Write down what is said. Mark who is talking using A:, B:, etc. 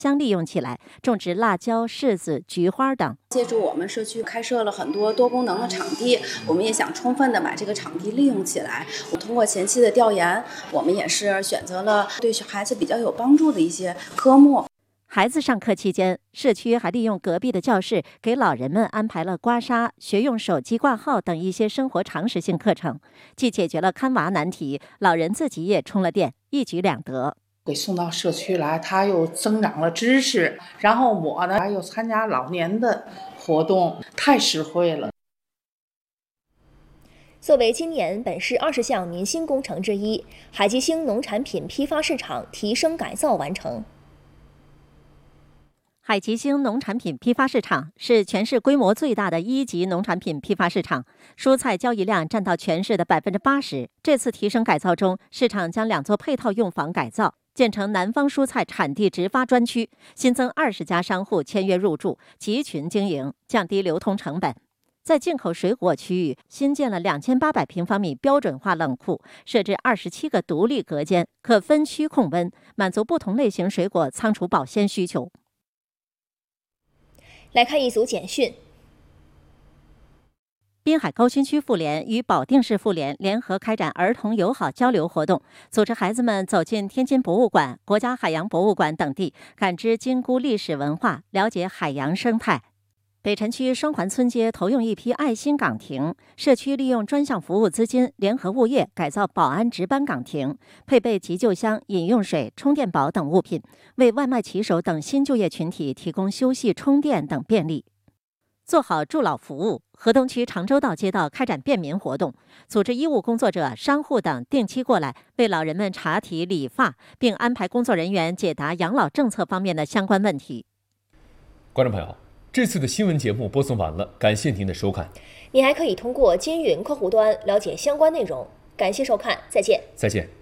A: 将利用起来，种植辣椒、柿子、菊花等。
B: 借助我们社区开设了很多多功能的场地，我们也想充分的把这个场地利用起来。通过前期的调研，我们也是选择了对孩子比较有帮助的一些科目。
A: 孩子上课期间，社区还利用隔壁的教室给老人们安排了刮痧、学用手机挂号等一些生活常识性课程，既解决了看娃难题，老人自己也充了电，一举两得。
C: 给送到社区来，他又增长了知识，然后我呢又参加老年的活动，太实惠了。
D: 作为今年本市20项民心工程之一，海吉星农产品批发市场提升改造完成。
A: 海吉星农产品批发市场是全市规模最大的1级农产品批发市场，蔬菜交易量占到全市的80%。这次提升改造中，市场将2座配套用房改造，建成南方蔬菜产地直发专区，新增20家商户签约入驻，集群经营，降低流通成本。在进口水果区域，新建了2800平方米标准化冷库，设置27个独立隔间，可分区控温，满足不同类型水果仓储保鲜需求。
D: 来看一组简讯。
A: 滨海高新区妇联与保定市妇联联合开展儿童友好交流活动，组织孩子们走进天津博物馆、国家海洋博物馆等地，感知金菇历史文化，了解海洋生态。北辰区双环村街投用一批爱心岗亭，社区利用专项服务资金，联合物业改造保安值班岗亭，配备急救箱、饮用水、充电宝等物品，为外卖骑手等新就业群体提供休息、充电等便利。做好助老服务，河东区长洲道街道开展便民活动，组织医务工作者、商户等定期过来为老人们查体、理发，并安排工作人员解答养老政策方面的相关问题。
E: 观众朋友，这次的新闻节目播送完了，感谢您的收看。
D: 你还可以通过金云客户端了解相关内容。感谢收看，再见。
E: 再见。